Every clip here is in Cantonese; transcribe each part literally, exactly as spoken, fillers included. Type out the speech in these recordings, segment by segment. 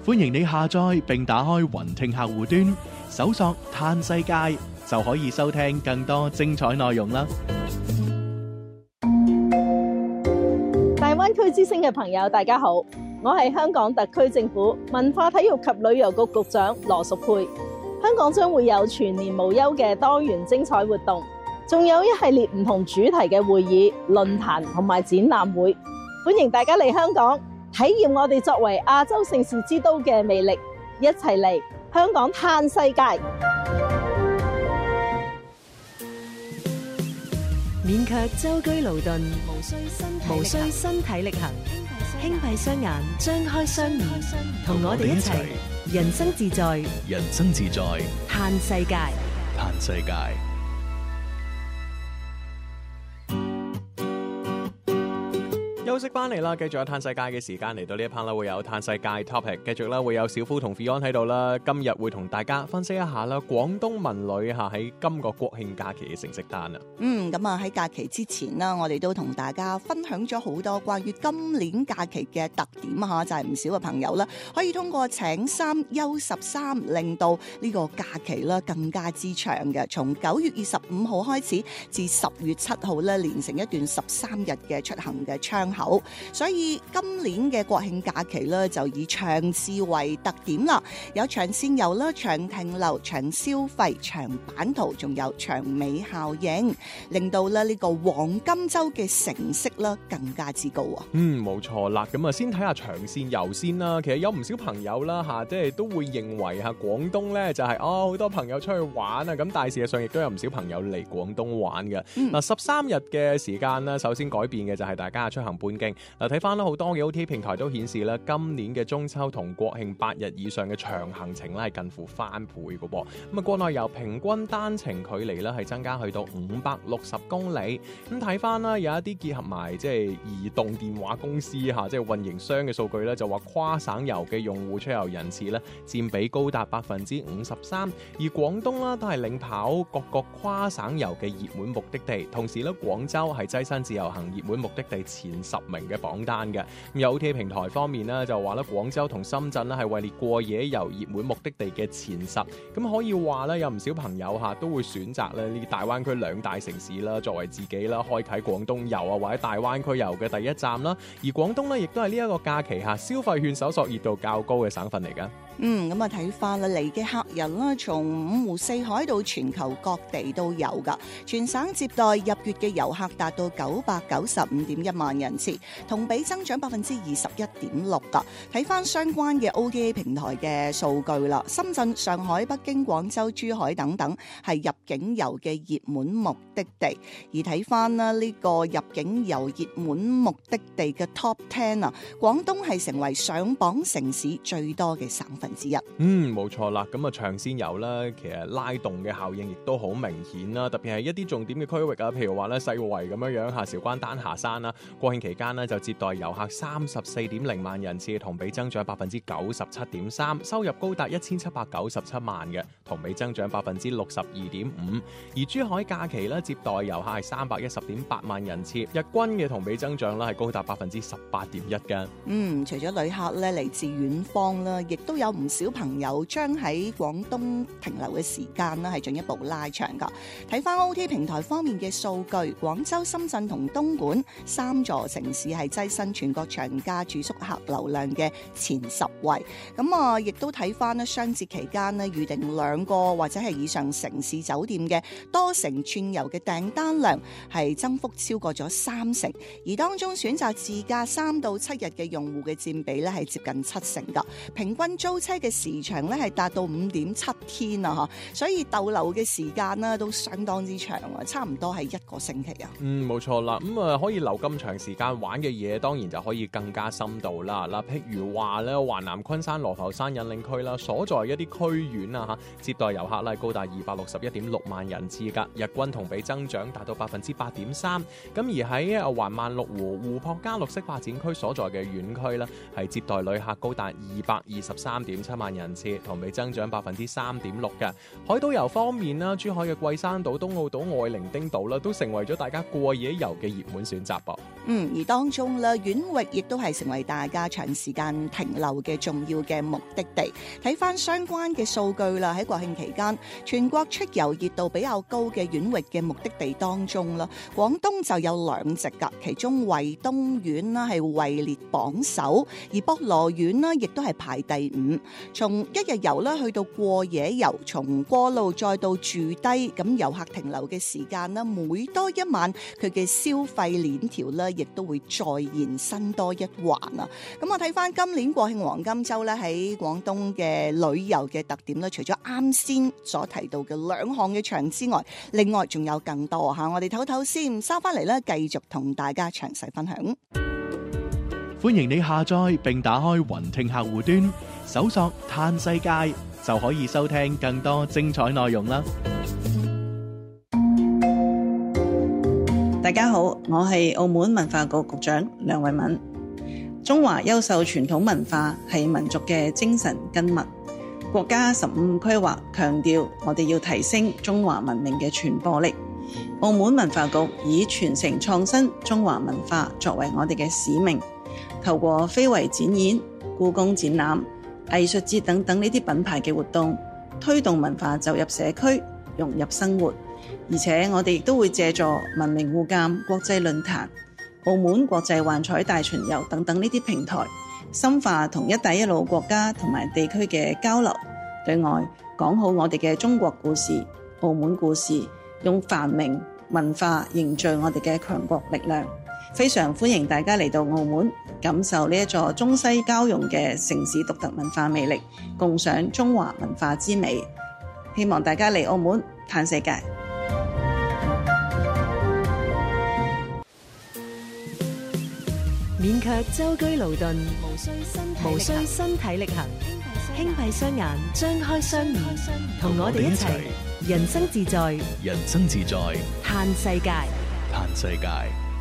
歡迎你下載並打開雲聽客戶端，搜索嘆世界就可以收聽更多精彩內容啦。 大灣區之星嘅朋友，大家好，我係香港特區政府文化體育及旅遊局局長羅淑佩。香港將會有全年無休嘅多元精彩活動，仲有一系列唔同主題嘅會議、論壇同埋展覽會，歡迎大家嚟香港體驗我哋作為亞洲盛事之都嘅魅力，一齊嚟香港嘆世界。 免卻舟車勞頓，無需身體力行，無需身體力行，輕閉雙眼，張開雙耳，同我哋一齊人生自在， 人生自在， 嘆世界， 嘆世界。 休息翻嚟啦，繼續有嘆世界嘅時間，嚟到呢一 part 啦，會有嘆世界 topic， 繼續啦，會有小夫同 Fion 喺度啦。今日會同大家分析一下啦，廣東文旅嚇喺今個國慶假期嘅成績單啊。 嗯，咁啊喺假期之前啦，我哋都同大家分享咗好多關於今年假期嘅特點嚇，就係、是、唔少嘅朋友啦，可以通過請三休十三，令到呢個假期啦更加之長嘅。從九月二十五號開始至十月七號咧，連成一段十三日嘅出行嘅窗口。所以今年嘅國慶假期咧，就以長次為特點啦，有長線遊啦、長停留、長消費、長版圖，仲有長尾效應，令到咧呢個黃金週嘅成色咧更加之高啊！ 嗯，冇錯啦。咁啊，先睇下長線遊先啦。其實有唔少朋友啦嚇，即係都會認為嚇廣東咧就係、是、哦好多朋友出去玩啊。咁但係事實上亦都有唔少朋友嚟廣東玩嘅。嗱、嗯，十三日嘅時間咧，首先改變嘅就係大家嘅出行半徑。嗱，睇翻啦，好多嘅 O T A 平台都顯示咧，今年嘅中秋同國慶八日以上嘅長行程咧係近乎翻倍嘅噃。咁啊，國內遊平均單程距離咧係增加去到五百六十公里。咁睇翻啦，有一啲結合埋即係移動電話公司嚇，即係運營商嘅數據咧，就話跨省遊嘅用戶出遊人次咧佔比高達百分之五十三，而廣東啦都係領跑各個跨省遊嘅熱門目的地。同時咧，廣州係躋身自由行熱門目的地前十名嘅榜單嘅。咁有 O T A 平台方面呢，就話咧，廣州同深圳咧係位列過夜遊熱門目的地嘅前十。咁可以話咧，有唔少朋友嚇都會選擇咧呢啲大灣區兩大城市啦，作為自己啦開啓廣東遊啊或者大灣區遊嘅第一站啦。而廣東咧亦都係呢一個假期下消費券搜索熱度較高嘅省份嚟㗎。 嗯，咁啊睇翻啦，嚟嘅客人啦，從五湖四海到全球各地都有㗎。全省接待入粵嘅遊客達到九百九十五點一萬人次，同比增長百分之二十一點六㗎。睇翻相關嘅 O T A 平台嘅數據啦，深圳、上海、北京、廣州、珠海等等係入境遊嘅熱門目的地。而睇翻啦呢個入境遊熱門目的地嘅 Top Ten 啊，廣東係成為上榜城市最多嘅省份之一。 嗯，冇錯啦。咁啊，長線遊啦，其實拉動嘅效應亦都好明顯啦。特別係一啲重點嘅區域啊，譬如話咧西圍咁樣樣嚇，韶關丹霞山啦，國慶期間呢，就接待遊客三十四點零萬人次，同比增長百分之九十七點三，收入高達一千七百九十七萬嘅，同比增長百分之六十二點五。而珠海假期咧接待遊客係三百一十點八萬人次，日均嘅同比增長咧係高達百分之十八點一嘅。 嗯，除咗旅客咧嚟自遠方啦，亦都有唔少朋友將喺廣東停留嘅時間呢係進一步拉長㗎。睇翻 O T A 平台方面嘅數據，廣州、深圳同東莞三座城市係躋身全國長假住宿客流量嘅前十位。咁啊，亦都睇翻呢雙節期間呢預定兩個或者係以上城市酒店嘅多城串遊嘅訂單量係增幅超過咗三成，而當中選擇自駕三到七日嘅用戶嘅佔比咧係接近七成㗎。平均租車嘅時長咧係達到五點七天啊，所以逗留嘅時間呢都相當之長啊，差唔多係一個星期啊。 嗯，冇錯啦。咁、嗯、啊，可以留咁長時間玩嘅嘢，當然就可以更加深度啦。嗱，譬如話咧，華南昆山羅浮山引領區啦，所在一啲區縣啊嚇，接待遊客咧高達二百六十一點六萬人次㗎，日均同比增長達到百分之八點三。咁而喺啊環萬綠湖湖泊加綠色發展區所在嘅縣區咧，係接待旅客高達二百二十三點點七萬人次，同比增長百分之三點六嘅。海島遊方面啦，珠海嘅桂山島、東澳島、愛伶仃島啦，都成為咗大家過夜遊嘅熱門選擇噃。 嗯，而當中咧，縣域亦都係成為大家長時間停留嘅重要嘅目的地。睇翻相關嘅數據啦，喺國慶期間，全國出遊熱度比較高嘅縣域嘅目的地當中啦，廣東就有兩席㗎，其中惠東縣啦係位列榜首，而博羅縣啦亦都係排第五。從一日遊啦去到過夜遊，從過路再到住低，咁遊客停留嘅時間啦，每多一晚佢嘅消費鏈條咧，亦都會再延伸多一環啊！咁我睇翻今年國慶黃金週咧，喺廣東嘅旅遊嘅特點咧，除咗啱先所提到嘅兩項嘅場之外，另外仲有更多嚇。我哋唞唞先，收翻嚟咧，繼續同大家詳細分享。 歡迎你下載並打開雲聽客戶端，搜索嘆世界就可以收聽更多精彩內容啦！ 大家好，我係澳門文化局局長梁慧敏。中華優秀傳統文化係民族嘅精神根脈。國家十五規劃強調，我哋要提升中華文明嘅傳播力。澳門文化局以傳承創新中華文化作為我哋嘅使命，透過非遺展演、故宮展覽、藝術節等等呢啲品牌嘅活動，推動文化走入社區，融入生活。而且我哋亦都會借助文明互鑒國際論壇、澳門國際幻彩大巡遊等等呢啲平台，深化同一帶一路國家同埋地區嘅交流，對外講好我哋嘅中國故事、澳門故事，用繁榮文化凝聚我哋嘅強國力量。非常歡迎大家嚟到澳門，感受呢一座中西交融嘅城市獨特文化魅力，共賞中華文化之美。希望大家嚟澳門嘆世界。 免卻舟車勞頓，無需無需身體力行，輕閉雙眼，張開雙耳，同我哋一齊人生自在， 人生自在， 嘆世界， 嘆世界。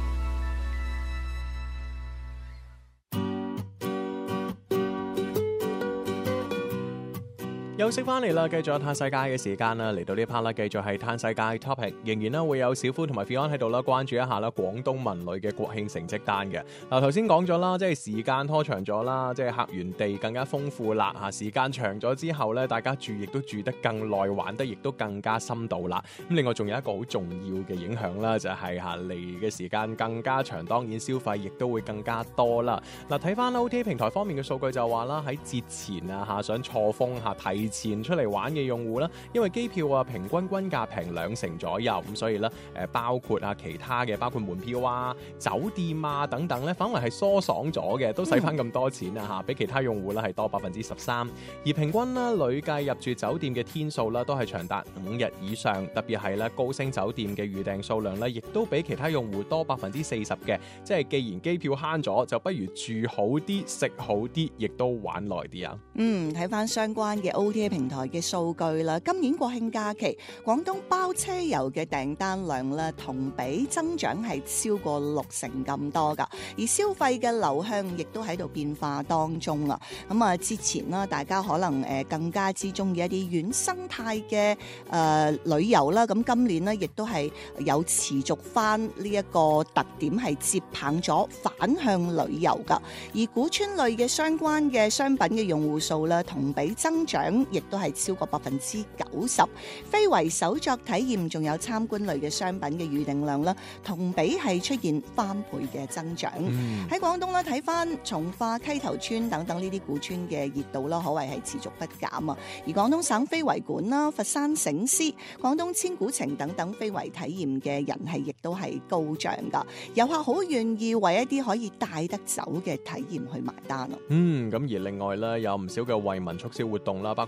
休息翻嚟啦，繼續有嘆世界嘅時間啦，嚟到呢 part 啦，繼續係嘆世界 topic， 仍然啦會有小夫同埋 Fion 喺度啦，關注一下啦廣東文旅嘅國慶成績單嘅。嗱，頭先講咗啦，即係時間拖長咗啦，即係客源地更加豐富啦嚇，時間長咗之後咧，大家住亦都住得更耐，玩得亦都更加深度啦。咁另外仲有一個好重要嘅影響啦，就係嚇嚟嘅時間更加長，當然消費亦都會更加多啦。嗱，睇翻 O T A 平台方面嘅數據就話啦，喺節前啊嚇想錯峰嚇提前出嚟玩嘅用戶啦，因為機票啊平均均價平兩成左右，咁所以咧誒包括啊其他嘅包括門票啊、酒店啊等等咧，反而係疏爽咗嘅，都使翻咁多錢啊嚇，比其他用戶咧係多百分之十三。而平均啦累計入住酒店嘅天數啦，都係長達五日以上，特別係咧高星酒店嘅預訂數量咧，亦都比其他用戶多百分之四十嘅。即係既然機票慳咗，就不如住好啲、食好啲，亦都玩耐啲啊！ 嗯，睇翻相關嘅 O T A 平台嘅數據啦，今年國慶假期廣東包車遊嘅訂單量咧同比增長係超過六成咁多噶，而消費嘅流向亦都喺度變化當中啊。咁啊，之前啦，大家可能誒更加之中意一啲原生態嘅誒旅遊啦，咁今年呢，亦都係有持續翻呢一個特點，係接棒咗反向旅遊噶。而古村類嘅相關嘅商品嘅用戶數咧同比增長，亦都係超過百分之九十。非遺手作體驗仲有參觀類嘅商品嘅預訂量啦，同比係出現翻倍嘅增長。喺廣東咧睇翻從化、溪頭村等等呢啲古村嘅熱度啦，可謂係持續不減啊。而廣東省非遺館啦、佛山醒獅、廣東千古情等等非遺體驗嘅人氣亦都係高漲噶，遊客好願意為一啲可以帶得走嘅體驗去埋單啊。 嗯，咁而另外咧有唔少嘅惠民促銷活動啦，包括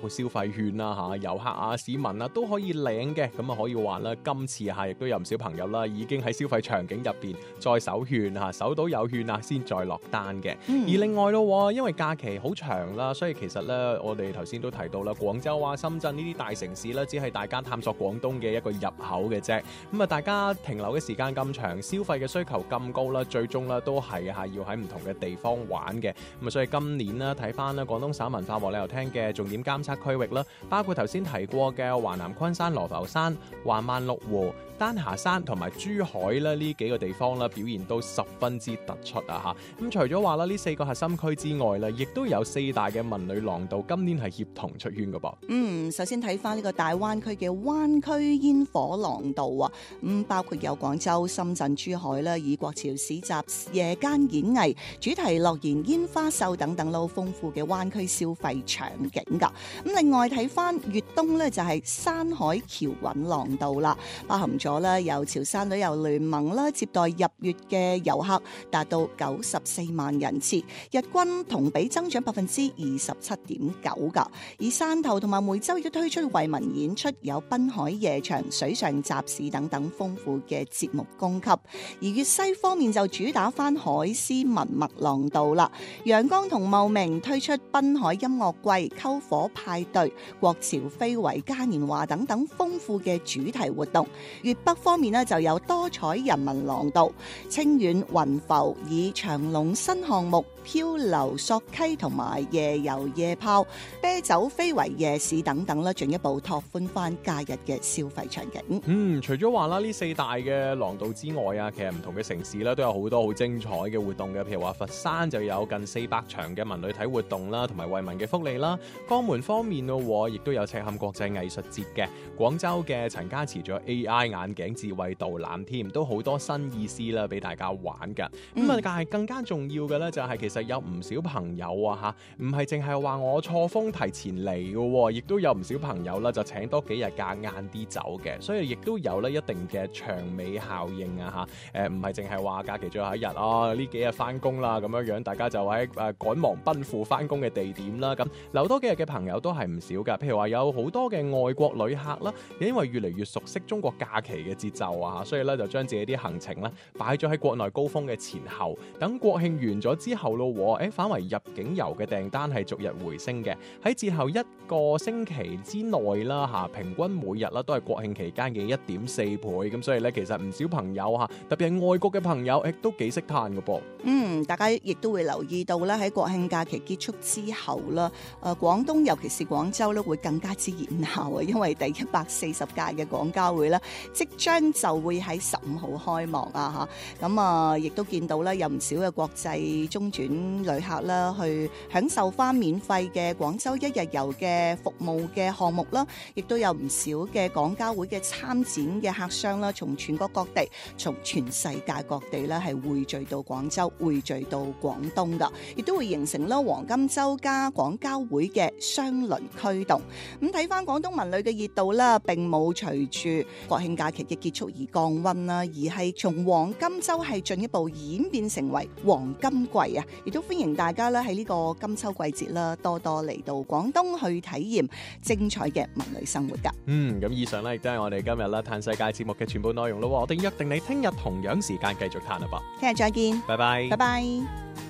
括消費券啦嚇，遊客啊、市民啊都可以領嘅。咁啊可以話啦，今次嚇亦都有唔少朋友啦，已經喺消費場景入邊再搜券嚇，搜到有券啊先再落單嘅。嗯、而另外咯，因為假期好長啦，所以其實咧我哋頭先都提到啦，廣州啊、深圳呢啲大城市咧，只係大家探索廣東嘅一個入口嘅啫。咁啊，大家停留嘅時間咁長，消費嘅需求咁高啦，最終咧都係嚇要喺唔同嘅地方玩嘅。咁啊，所以今年呢，睇翻咧廣東省文化和旅遊廳嘅重點監測區域啦，包括頭先提過嘅華南昆山、羅浮山、橫萬綠湖、丹霞山同埋珠海咧呢幾個地方咧表現都十分之突出啊嚇！咁除咗話啦呢四個核心區之外咧，亦都有四大嘅文旅廊道今年係協同出圈嘅噃。 嗯，首先睇翻呢個大灣區嘅灣區煙火廊道啊，咁、嗯、包括有廣州、深圳、珠海啦，以國潮市集、夜間演藝、主題樂園、煙花秀等等咯，豐富嘅灣區消費場景㗎。咁另外睇翻粵東咧就係、是、山海橋韻廊道啦，包含咗咧由潮汕旅遊聯盟啦接待入粵嘅遊客達到九十四萬人次，日均同比增長百分之二十七點九噶。而汕頭同埋梅州亦都推出惠民演出，有濱海夜場、水上集市等等豐富嘅節目供給。而粵西方面就主打翻海獅文墨廊道啦，陽江同茂名推出濱海音樂季、篝火派對、國潮非遺嘉年華等等豐富嘅主題活動。粵北方面呢就有多彩人民廊道、清遠雲浮以長隆新項目、漂流索溪同埋夜遊夜泡、啤酒非遺夜市等等啦，進一步拓寬翻假日嘅消費場景。 嗯，除咗話啦呢四大嘅廊道之外啊，其實唔同嘅城市咧都有好多好精彩嘅活動嘅，譬如話佛山就有近四百場嘅文旅體活動啦，同埋惠民嘅福利啦。江門方面咯，亦都有赤坎國際藝術節嘅。廣州嘅陳家祠仲有 A I 眼鏡智慧導覽添，都好多新意思啦，俾大家玩㗎。咁、嗯、啊，但係更加重要嘅咧，就係其實有唔少朋友啊嚇，唔係淨係話我錯峰提前嚟嘅，亦都有唔少朋友啦，就請多幾日假晏啲走嘅，所以亦都有咧一定嘅長尾效應啊嚇。誒唔係淨係話假期最後一日啊，呢幾日翻工啦咁樣樣，大家就喺誒趕忙奔赴翻工嘅地點啦。咁留多幾日嘅朋友都係唔少㗎，譬如話有好多嘅外國旅客啦，因為越嚟越熟悉中國假期嘅節奏啊，所以咧就將自己啲行程咧擺咗喺國內高峰嘅前後，等國慶完咗之後咯，誒反為入境遊嘅訂單係逐日回升嘅，喺節後一個星期之內啦嚇，平均每日啦都係國慶期間嘅一點四倍，咁所以咧其實唔少朋友嚇，特別係外國嘅朋友，誒都幾識嘆嘅噃。嗯， 大家亦都會留意到咧，喺國慶假期結束之後啦，誒廣東尤其是廣州咧會更加之熱鬧啊，因為第一百四十屆嘅廣交會咧即將就會喺十五號開幕啊嚇，咁啊亦都見到咧有唔少嘅國際中轉旅客啦，去享受翻免費嘅廣州一日遊嘅服務嘅項目啦，亦都有唔少嘅廣交會嘅參展嘅客商啦，從全國各地、從全世界各地咧係匯聚到廣州、匯聚到廣東噶，亦都會形成啦黃金週加廣交會嘅雙輪驅動。咁睇翻廣東文旅嘅熱度啦，並冇隨住國慶假期嘅結束而降溫啦，而係從黃金週係進一步演變成為黃金季啊！亦都歡迎大家咧喺呢個金秋季節啦，多多嚟到廣東去體驗精彩嘅文旅生活噶。 嗯，咁以上咧亦都係我哋今日啦嘆世界節目嘅全部內容咯。我哋約定你聽日同樣時間繼續嘆啦噃。 聽日再見， 拜拜， 拜拜。